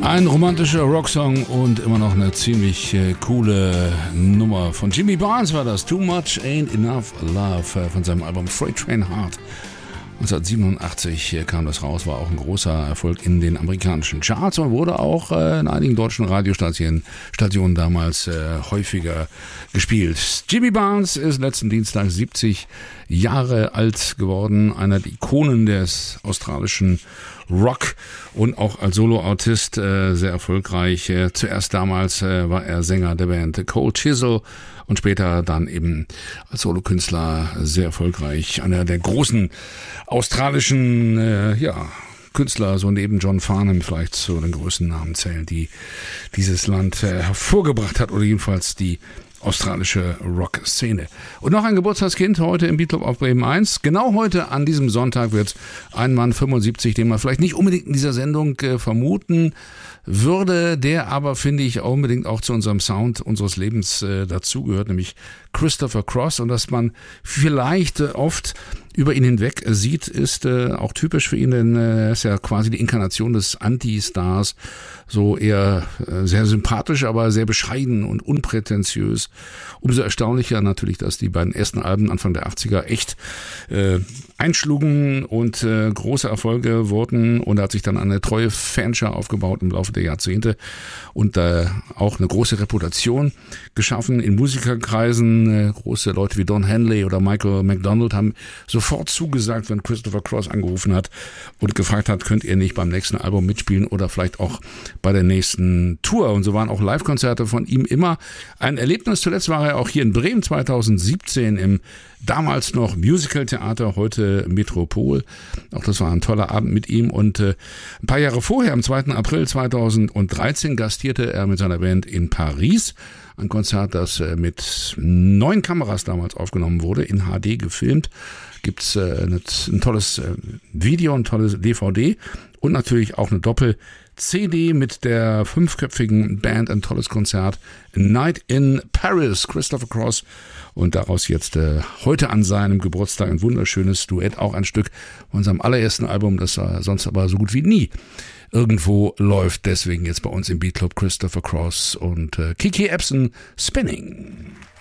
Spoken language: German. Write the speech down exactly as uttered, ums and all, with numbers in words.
Ein romantischer Rocksong und immer noch eine ziemlich äh, coole Nummer von Jimmy Barnes war das. Too Much Ain't Enough Love äh, von seinem Album Freight Train Heart. neunzehnhundertsiebenundachtzig kam das raus, war auch ein großer Erfolg in den amerikanischen Charts und wurde auch äh, in einigen deutschen Radiostationen Stationen damals äh, häufiger gespielt. Jimmy Barnes ist letzten Dienstag siebzig Jahre alt geworden, einer der Ikonen des australischen Rock und auch als Soloartist äh, sehr erfolgreich. Äh, zuerst damals äh, war er Sänger der Band Cold Chisel und später dann eben als Solokünstler sehr erfolgreich. Einer der großen australischen äh, ja, Künstler, so neben John Farnham vielleicht zu den größten Namen zählen, die dieses Land äh, hervorgebracht hat oder jedenfalls die australische Rock-Szene. Und noch ein Geburtstagskind heute im Beatclub auf Bremen eins. Genau heute an diesem Sonntag wird ein Mann fünfundsiebzig, den man vielleicht nicht unbedingt in dieser Sendung äh, vermuten würde, der aber, finde ich, unbedingt auch zu unserem Sound unseres Lebens äh, dazugehört, nämlich Christopher Cross. Und dass man vielleicht äh, oft über ihn hinweg sieht, ist äh, auch typisch für ihn, denn äh, er ist ja quasi die Inkarnation des Anti-Stars, so eher äh, sehr sympathisch, aber sehr bescheiden und unprätentiös. Umso erstaunlicher natürlich, dass die beiden ersten Alben Anfang der achtziger echt äh, einschlugen und äh, große Erfolge wurden, und er hat sich dann eine treue Fanschar aufgebaut im Laufe der Jahrzehnte und äh, auch eine große Reputation geschaffen in Musikerkreisen. Äh, große Leute wie Don Henley oder Michael McDonald haben sofort zugesagt, wenn Christopher Cross angerufen hat und gefragt hat, könnt ihr nicht beim nächsten Album mitspielen oder vielleicht auch bei der nächsten Tour. Und so waren auch Live-Konzerte von ihm immer ein Erlebnis. Zuletzt war er auch hier in Bremen zweitausendsiebzehn im damals noch Musical-Theater, heute Metropol. Auch das war ein toller Abend mit ihm. Und äh, ein paar Jahre vorher, am zweiten April zweitausenddreizehn, gastierte er mit seiner Band in Paris. Ein Konzert, das äh, mit neun Kameras damals aufgenommen wurde, in H D gefilmt. Gibt's äh, ein tolles äh, Video, ein tolles D V D und natürlich auch eine Doppel-C D mit der fünfköpfigen Band, ein tolles Konzert. Night in Paris, Christopher Cross. Und daraus jetzt äh, heute an seinem Geburtstag ein wunderschönes Duett, auch ein Stück von seinem allerersten Album, das er sonst aber so gut wie nie irgendwo läuft. Deswegen jetzt bei uns im Beatclub Christopher Cross und äh, Kiki Epson, Spinning.